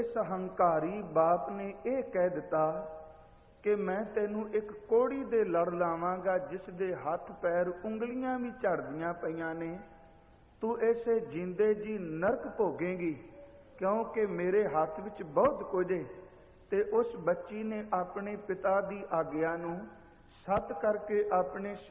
ਇਸ ਹੰਕਾਰੀ ਬਾਪ ਨੇ ਇਹ ਕਹਿ ਦਿੱਤਾ ਕਿ ਮੈਂ ਤੈਨੂੰ ਇੱਕ ਕੋਹੜੀ ਦੇ ਲੜ ਲਾਵਾਂਗਾ ਜਿਸ ਦੇ ਹੱਥ ਪੈਰ ਉਂਗਲੀਆਂ ਵੀ ਝੜਦੀਆਂ ਪਈਆਂ ਨੇ, ਤੂੰ ਇਸੇ ਜਿੰਦੇ ਜੀ ਨਰਕ ਭੋਗੇਂਗੀ, ਕਿਉਂਕਿ ਮੇਰੇ ਹੱਥ ਵਿੱਚ ਬਹੁਤ ਕੁਝ ਹੈ। ਤੇ ਉਸ ਬੱਚੀ ਨੇ ਆਪਣੇ ਪਿਤਾ ਦੀ ਆਗਿਆ ਨੂੰ ਸੱਤ ਕਰਕੇ ਆਪਣੇ